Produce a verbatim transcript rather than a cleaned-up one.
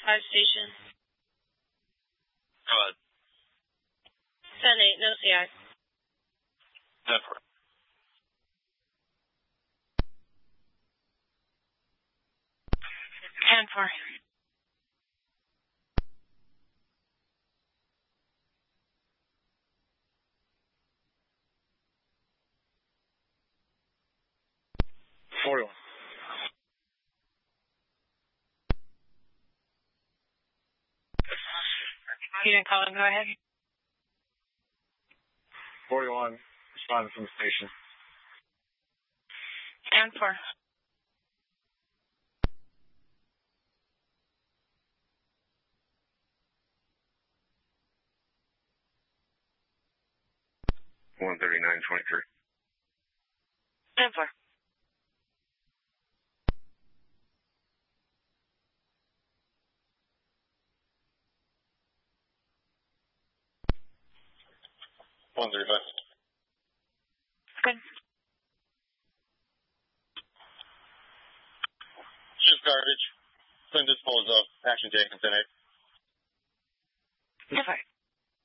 five station. Go ahead. ten eight, no C I. ten four. ten four. forty-one. You didn't call him, go ahead. forty-one, responding from the station. ten four. one thirty-nine twenty-three. ten four. one thirty-five. Good. Just garbage. Couldn't dispose of. Action taken tonight. ten four.